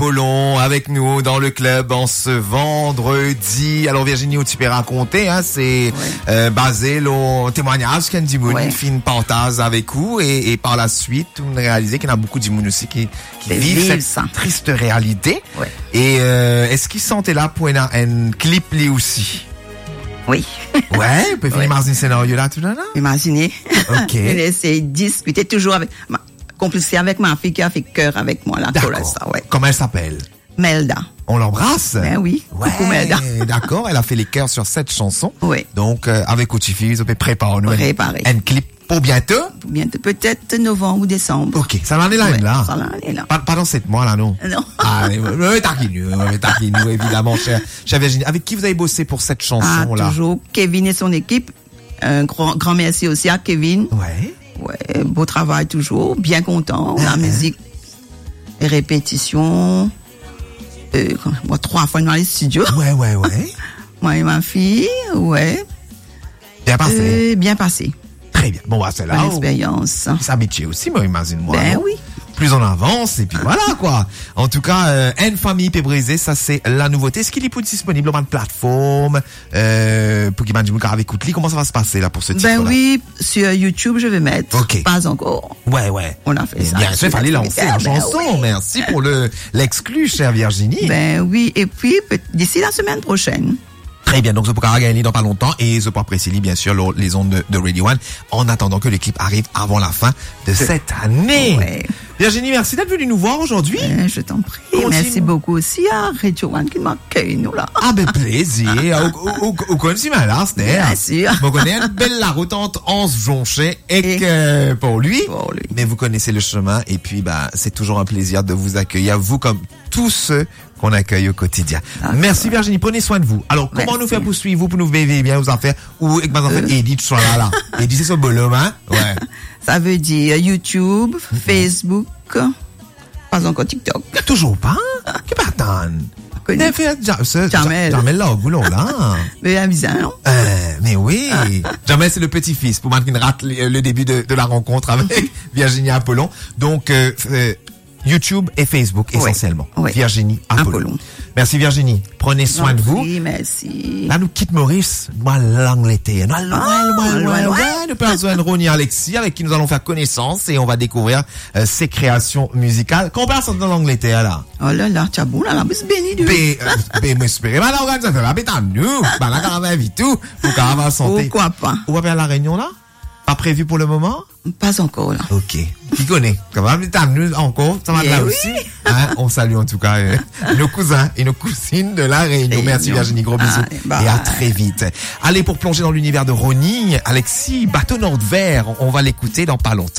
Apollon avec nous dans le club en ce vendredi. Alors Virginie, où tu peux raconter, hein, c'est basé le témoignage qu'un Dimoun fait une partage avec vous et par la suite, on a réalisé qu'il y en a beaucoup de Dimoun aussi qui vivent cette triste réalité. Ouais. Et est-ce qu'ils sont là pour un clip lui aussi? Oui. Ouais, vous pouvez imaginer ce scénario là tout à l'heure? Imaginez. Ok. C'est discuter toujours avec complicité avec ma fille qui a fait cœur avec moi là. D'accord. Ça, ouais. Comment elle s'appelle? Melda. On l'embrasse? Ben oui. Ouais. Coucou Melda. D'accord. Elle a fait les chœurs sur cette chanson. Oui. Donc, avec Outifis, vous pouvez préparer un clip pour bientôt? Bientôt, peut-être novembre ou décembre. Ok. Ça en est là, là. Ça en est là. Pas dans 7 mois, là, non? Non. Ah, taquine-nous, évidemment, chère Virginie. Avec qui vous avez bossé pour cette chanson-là? Toujours Kevin et son équipe. Un grand merci aussi à Kevin. Ouais. Ouais, beau travail toujours, bien content. La musique, répétition. Moi, 3 fois dans les studios. Ouais. Moi et ma fille, ouais. Bien passé. Bien passé. Très bien. Bon, bah, c'est là. Bonne expérience. Il s'habitue aussi, moi, imagine-moi. Ben oui. Plus on avance, et puis voilà, quoi. En tout cas, Une famille peut briser, ça, c'est la nouveauté. Est-ce qu'il est disponible sur une plateforme, pour qu'il m'a dit, écoute-lui, comment ça va se passer, là, pour ce titre-là? Ben oui, sur YouTube, je vais mettre. Ok. Pas encore. Ouais. On a fait ça. Bien sûr, il fallait lancer la chanson. Oui. Merci pour l'exclu, chère Virginie. Ben oui, et puis, d'ici la semaine prochaine. Très bien, donc ce pourra gagner dans pas longtemps et ce pourra apprécier bien sûr les ondes de Radio One en attendant que le clip arrive avant la fin de cette année. Ouais. Virginie, merci d'être venue nous voir aujourd'hui. Je t'en prie. Merci beaucoup aussi à Radio One qui m'accueille nous là. Ah ben plaisir. Au connaissez là, c'était. Bien sûr. Vous connaissez une belle la route entre Anse Jonché et que pour lui. Mais vous connaissez le chemin et puis c'est toujours un plaisir de vous accueillir, vous comme tous ceux qu'on accueille au quotidien. Merci Virginie, prenez soin de vous. Alors, comment nous faire poursuivre vous pour nous vivre bien, vous en faire, ou, par exemple, Edith soit là. Edith, c'est son bonhomme, hein? Ouais. Ça veut dire YouTube, Facebook, pas encore TikTok. Toujours pas? Qui partant? Jamais là, au boulot, là. Mais amusant. Mais oui. Jamais c'est le petit-fils pour moi qui rate le début de la rencontre avec Virginie Apollon. Donc, YouTube et Facebook essentiellement. Oui. Virginie Apollon. Merci Virginie. Prenez soin de vous. Oui, merci. Là, nous quitte Maurice. Moi, l'Angleterre. Nous passons Ronnie Alexis avec qui nous allons faire connaissance et on va découvrir ses créations musicales. Qu'on passe dans l'Angleterre, là. Oh là là, t'as bon, là, la bise bénie, du. M'espérer, l'organisateur, la bête à nous. La caravane vit tout. Pour caravane santé. Pourquoi pas? On va faire la réunion, là? Pas prévu pour le moment? Pas encore, là. Ok. Qui connaît? Quand même, nous encore, ça va là aussi. Hein? On salue en tout cas nos cousins et nos cousines de la Réunion. Merci Virginie, gros bisous. Et à très vite. Allez, pour plonger dans l'univers de Ronnie, Alexis, Bateau Nord Vert, on va l'écouter dans pas longtemps.